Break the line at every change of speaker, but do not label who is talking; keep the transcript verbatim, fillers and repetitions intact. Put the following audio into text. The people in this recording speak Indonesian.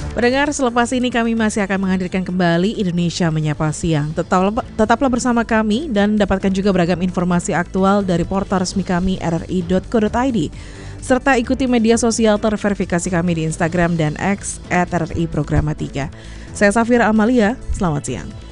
Pendengar, selepas ini kami masih akan menghadirkan kembali Indonesia Menyapa Siang. Tetaplah, tetaplah bersama kami dan dapatkan juga beragam informasi aktual dari portal resmi kami r r i dot co dot i d. Serta ikuti media sosial terverifikasi kami di Instagram dan X at r r i programa tiga. Saya Safira Amalia, selamat siang.